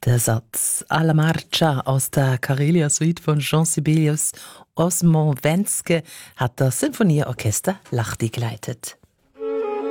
Der Satz Alla Marcia aus der Karelia-Suite von Jean Sibelius Osmo Wenske hat das Sinfonieorchester Lahti geleitet.